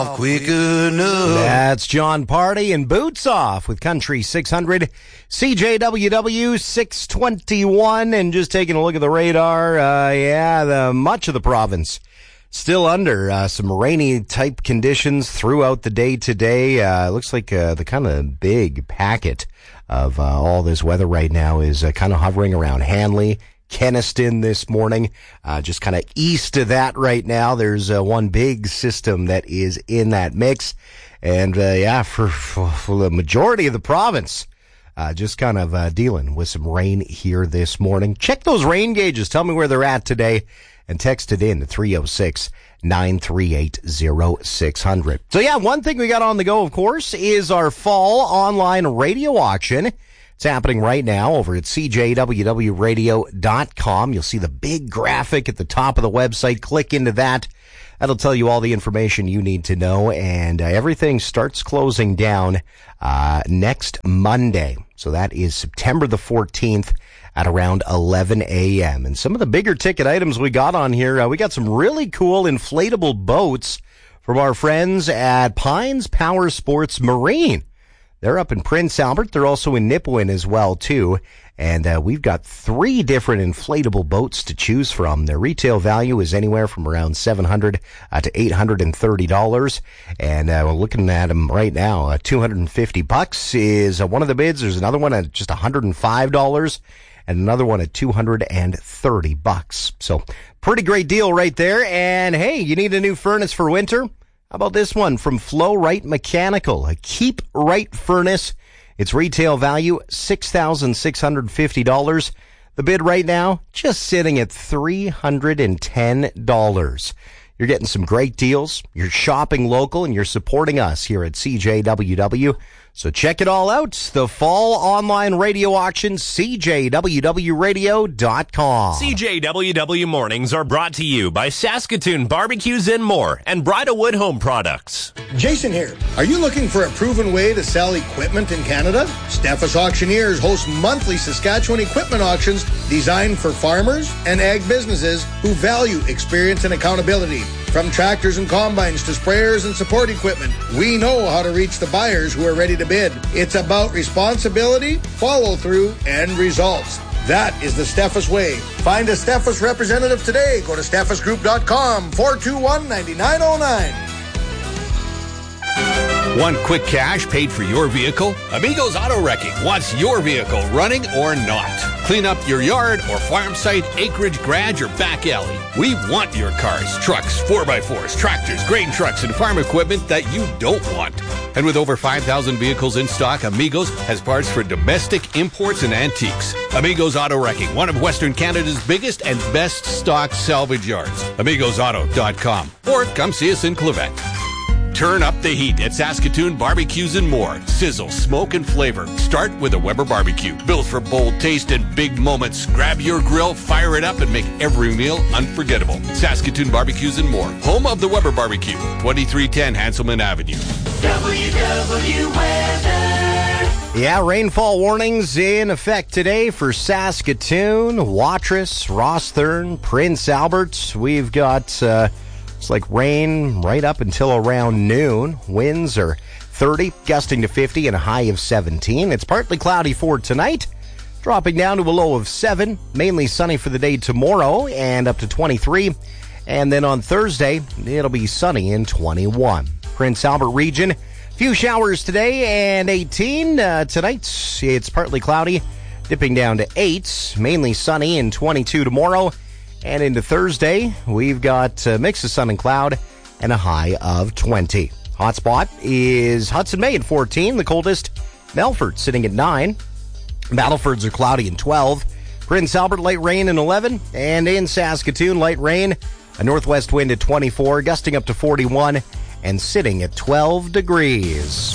Quick enough. That's John Party and Boots Off with Country 600, CJWW 621. And just taking a look at the radar, much of the province still under some rainy type conditions throughout the day today. Looks like the kind of big packet of all this weather right now is kind of hovering around Hanley, Kenaston this morning, just kind of east of that right now. There's one big system that is in that mix. And for the majority of the province, just kind of dealing with some rain here this morning. Check those rain gauges. Tell me where they're at today and text it in to 306-938-0600. So one thing we got on the go, of course, is our fall online radio auction. It's happening right now over at cjwwradio.com. You'll see the big graphic at the top of the website. Click into that. That'll tell you all the information you need to know. And everything starts closing down next Monday. So that is September the 14th at around 11 a.m. And some of the bigger ticket items we got on here, we got some really cool inflatable boats from our friends at Pines Power Sports Marine. They're up in Prince Albert. They're also in Nipawin as well, too. And we've got 3 different inflatable boats to choose from. Their retail value is anywhere from around $700 to $830. And we're looking at them right now. $250 is one of the bids. There's another one at just $105 and another one at $230. So pretty great deal right there. And hey, you need a new furnace for winter? How about this one from Flow Right Mechanical, a Keep Right furnace. Its retail value, $6,650. The bid right now, just sitting at $310. You're getting some great deals. You're shopping local and you're supporting us here at CJWW. So check it all out. The fall online radio auction, CJWWradio.com. CJWW Mornings are brought to you by Saskatoon Barbecues and More and Bridalwood Home Products. Jason here. Are you looking for a proven way to sell equipment in Canada? Steffes Auctioneers hosts monthly Saskatchewan equipment auctions designed for farmers and ag businesses who value experience and accountability. From tractors and combines to sprayers and support equipment, we know how to reach the buyers who are ready to bid. It's about responsibility, follow-through, and results. That is the Steffes way. Find a Steffes representative today. Go to steffesgroup.com, 421-9909. Want quick cash paid for your vehicle? Amigos Auto Wrecking wants your vehicle running or not. Clean up your yard or farm site, acreage, garage, or back alley. We want your cars, trucks, 4x4s, tractors, grain trucks, and farm equipment that you don't want. And with over 5,000 vehicles in stock, Amigos has parts for domestic, imports, and antiques. Amigos Auto Wrecking, one of Western Canada's biggest and best stock salvage yards. AmigosAuto.com. Or come see us in Clevet. Turn up the heat at Saskatoon Barbecues and More. Sizzle, smoke, and flavor. Start with a Weber barbecue. Built for bold taste and big moments. Grab your grill, fire it up, and make every meal unforgettable. Saskatoon Barbecues and More. Home of the Weber Barbecue. 2310 Hanselman Avenue. WW Weather. Yeah, rainfall warnings in effect today for Saskatoon, Watrous, Rosthern, Prince Albert. We've got... it's like rain right up until around noon. Winds are 30, gusting to 50, and a high of 17. It's partly cloudy for tonight, dropping down to a low of 7. Mainly sunny for the day tomorrow, and up to 23. And then on Thursday, it'll be sunny and 21. Prince Albert region, few showers today and 18. Tonight, it's partly cloudy, dipping down to 8. Mainly sunny and 22 tomorrow. And into Thursday, we've got a mix of sun and cloud and a high of 20. Hotspot is Hudson Bay at 14. The coldest, Melfort sitting at 9. Battlefords are cloudy and 12. Prince Albert, light rain and 11. And in Saskatoon, light rain, a northwest wind at 24, gusting up to 41, and sitting at 12 degrees.